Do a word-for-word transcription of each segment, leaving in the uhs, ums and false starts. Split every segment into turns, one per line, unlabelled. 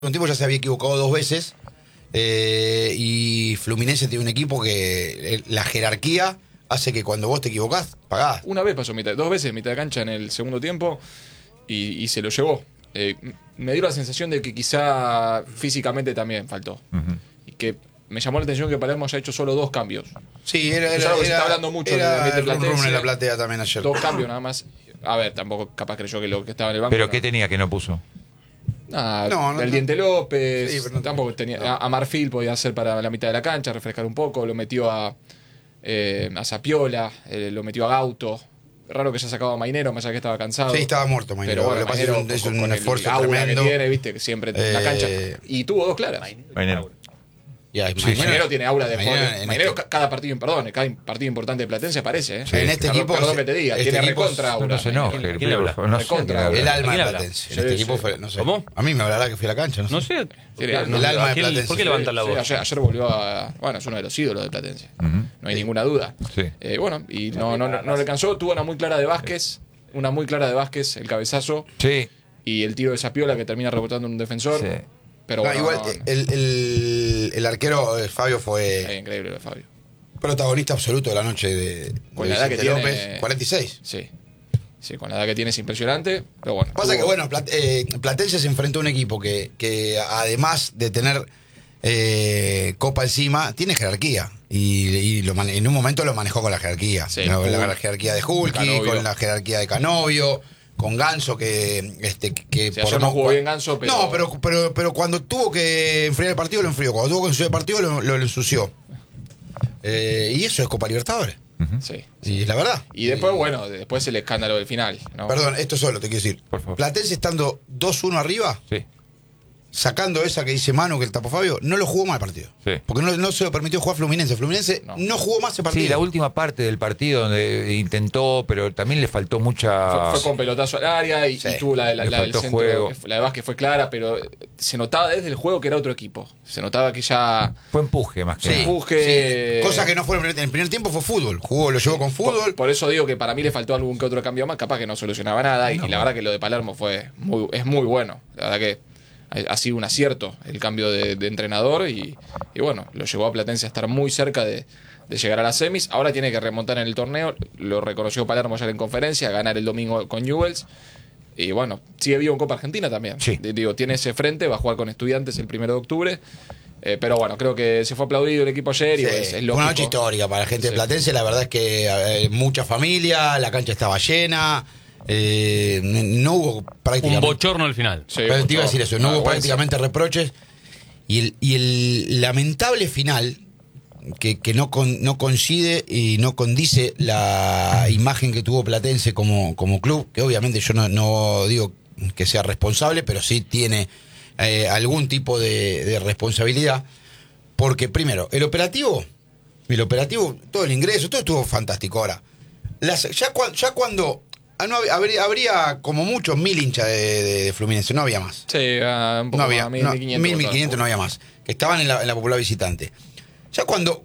Un tipo ya se había equivocado dos veces eh, y Fluminense tiene un equipo que la jerarquía hace que cuando vos te equivocás, pagás.
Una vez pasó mitad, dos veces mitad de cancha en el segundo tiempo y, y se lo llevó. Eh, me dio la sensación de que quizá físicamente también faltó. Uh-huh. Y que me llamó la atención que Palermo haya hecho solo dos cambios.
Sí, era,
es
era,
algo que
era,
se está hablando mucho
era
de, de
el rum en la platea también ayer.
Dos cambios nada más. A ver, tampoco capaz creyó que lo que estaba en el banco.
¿Pero
no.
qué tenía que no puso?
Ah,
no, no,
el
no.
Diente López,
sí, pero no,
tampoco tenía.
No.
A, a Marfil podía hacer para la mitad de la cancha, refrescar un poco, lo metió a, eh, a Zapiola, eh, lo metió a Gauto. Raro que haya sacado a Mainero, más allá que estaba cansado.
Sí, estaba muerto Mainero.
Pero bueno, Mainero,
es un, es un
con
esfuerzo
el aura
tremendo
que tiene, viste, que siempre en la cancha. Y tuvo dos claras.
Mainero.
Ya,
sí, Mainero, Mainero tiene aura de
Mainero,
jugador. Mainero,
este...
cada partido, perdón, cada partido importante de Platense aparece. ¿eh?
Sí, en este
perdón,
equipo.
Perdón que te diga,
este
tiene
equipo,
recontra aura.
No, no se enoje.
¿Quién, quién habla?
No
recontra
sé,
el alma de
habla?
Platense. En
Sí,
este
sí.
equipo fue, no sé.
¿Cómo?
A mí me hablará que fui a la cancha, no sé.
No sé.
Sí,
el
no,
alma de
¿quién-
Platense.
¿Por qué levanta la
Sí,
voz?
ayer, ayer volvió a. Bueno, es uno de los ídolos de Platense.
Uh-huh.
No hay ninguna duda.
Sí.
Eh, bueno, y no, no, no, no le alcanzó. Tuvo una muy clara de Vázquez. Una muy clara de Vázquez, el cabezazo.
Sí.
Y el tiro de Zapiola que termina rebotando en un defensor.
Sí.
Pero
No,
bueno,
igual,
no, no.
el, el, el arquero eh, Fabio fue
Es increíble lo de Fabio.
protagonista absoluto de la noche de,
Con
de
la edad que
Vicente
tiene-
López. cuarenta y seis.
Sí. Sí, con la edad que tiene es impresionante. Pero bueno.
Pasa
tuvo-
que, bueno, Plat- eh, Platense se enfrentó a un equipo que, que además de tener eh, Copa encima, tiene jerarquía. Y, y lo mane- en un momento lo manejó con la jerarquía.
Sí,
¿no?
Hulk,
la, la jerarquía de Hulky,
Canovio.
con la jerarquía de Canovio, con Ganso, que. Este, que
Sí, ayer no jugó bien Ganso, pero-
No, pero, pero, pero cuando tuvo que enfriar el partido, lo enfrió. Cuando tuvo que ensuciar el partido, lo, lo, lo ensució. Eh, y eso es Copa Libertadores.
Sí.
Y es la verdad.
Y después, bueno, después el escándalo del final. ¿no?
Perdón, esto solo te quiero decir.
Por favor.
Platense estando dos uno arriba,
Sí.
sacando esa que dice Manu, que el tapó Fabio, no lo jugó mal el partido.
Sí.
Porque no, no se lo permitió jugar Fluminense. Fluminense no,
No.
jugó más ese partido.
Sí, la última parte del partido donde intentó, pero también le faltó mucha.
Fue, fue con pelotazo al área y,
Sí.
y tuvo la, de- la,
Le
la del
faltó
centro.
juego.
que fue- La de Vázquez fue clara, pero se notaba desde el juego que era otro equipo. Se notaba que ya.
Fue empuje más que
Sí,
nada.
empuje.
sí. Cosa que no fue en el primer, en el primer tiempo, fue fútbol. Jugó, lo llevó con fútbol.
Por, por eso digo que para mí le faltó algún que otro cambio más, capaz que no solucionaba nada. Y,
No.
y la verdad que lo de Palermo fue muy, es muy bueno. La verdad que ha, ha sido un acierto el cambio de, de entrenador y, y bueno, lo llevó a Platense a estar muy cerca de, de llegar a las semis. Ahora tiene que remontar en el torneo. Lo reconoció Palermo ayer en conferencia, ganar el domingo con Newell's. Y bueno, sigue vivo en Copa Argentina también.
Sí.
Digo, tiene ese frente, va a jugar con Estudiantes el primero de octubre. Eh, pero bueno, creo que se fue aplaudido el equipo ayer y
Sí,
es, es
fue
lógico.
una noche histórica para la gente de
Sí.
Platense. La verdad es que eh, mucha familia, la cancha estaba llena. eh, no hubo
Un
prácticamente.
bochorno al final.
Sí,
Pero te
mucho-
iba a decir eso, no
una
hubo
vergüenza.
prácticamente reproches. Y el, y el lamentable final, que, que no, con, no coincide y no condice la imagen que tuvo Platense como, como club, que obviamente yo no, no digo que sea responsable, pero sí tiene eh, algún tipo de, de responsabilidad. Porque primero, el operativo, el operativo, todo el ingreso, todo estuvo fantástico. Ahora, las, ya, cua- ya cuando... ah, no, habría, habría como muchos mil hinchas de, de- de Fluminense, no había más.
Sí, ah, un poco
No había,
más, mil,
no,
mil quinientos.
mil, mil quinientos no había más, que estaban en la, en la popular visitante. Ya cuando,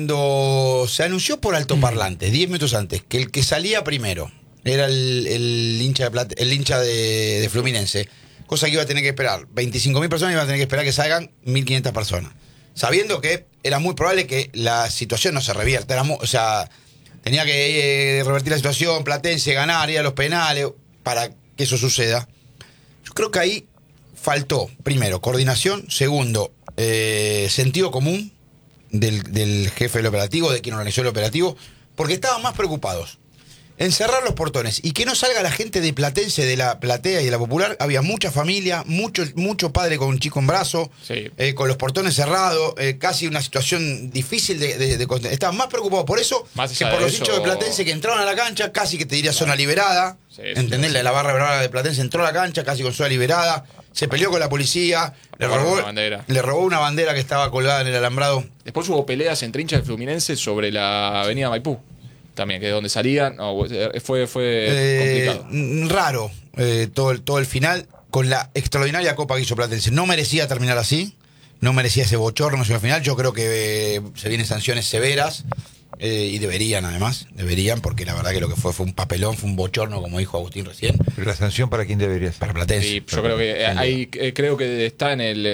cuando se anunció por altoparlantes, diez minutos antes, que el que salía primero era el, el hincha, de, Plate- el hincha de, de Fluminense, cosa que iba a tener que esperar veinticinco mil personas, iba a tener que esperar que salgan mil quinientas personas, sabiendo que era muy probable que la situación no se revierta. Era mu- o sea, tenía que eh, revertir la situación, Platense, ganar, ir a los penales, para que eso suceda. Yo creo que ahí faltó, primero, coordinación, segundo, eh, sentido común del, del jefe del operativo, de quien organizó el operativo, porque estaban más preocupados en cerrar los portones y que no salga la gente de Platense, de la platea y de la popular. Había mucha familia, mucho, mucho padre con un chico en brazo,
Sí.
eh, con los portones cerrados, eh, casi una situación difícil de, de, de contener. Estaban más preocupados por eso
Más
que
allá
por
de
los
eso-
hinchas de Platense que entraron a la cancha, casi que te diría zona liberada.
Sí, eso
¿Entendés?
sí.
La, la barra brava de Platense entró a la cancha casi con zona liberada, se peleó con la policía, le
Robaron
robó,
una bandera.
le robó una bandera que estaba colgada en el alambrado.
Después hubo peleas entre hinchas del Fluminense sobre la avenida Maipú. También, que es donde salían. No, fue fue
Eh,
complicado.
n- raro eh, todo, el, todo el final, con la extraordinaria copa que hizo Platense. No merecía terminar así, no merecía ese bochorno en el final. Yo creo que eh, se vienen sanciones severas eh, y deberían además, deberían, porque la verdad que lo que fue fue un papelón, fue un bochorno, como dijo Agustín recién,
Pero la sanción para quién debería ser.
para Platense.
Y yo creo que ahí eh, creo que está en el